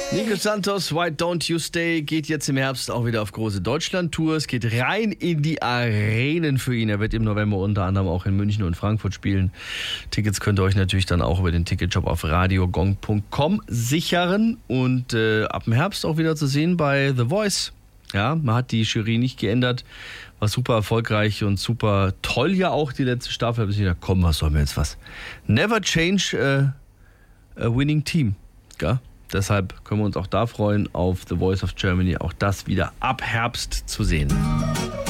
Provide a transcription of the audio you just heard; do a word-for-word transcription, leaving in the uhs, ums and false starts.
Nico Santos, Why Don't You Stay, geht jetzt im Herbst auch wieder auf große Deutschland-Tour. Es geht rein in die Arenen für ihn. Er wird im November unter anderem auch in München und Frankfurt spielen. Tickets könnt ihr euch natürlich dann auch über den Ticketshop auf radiogong punkt com sichern. Und äh, ab dem Herbst auch wieder zu sehen bei The Voice. Ja, man hat die Jury nicht geändert. War super erfolgreich und super toll ja auch die letzte Staffel. Da habe ich gedacht, komm, was sollen wir jetzt was? Never change a, a winning team. Ja? Deshalb können wir uns auch da freuen auf The Voice of Germany. Auch das wieder ab Herbst zu sehen.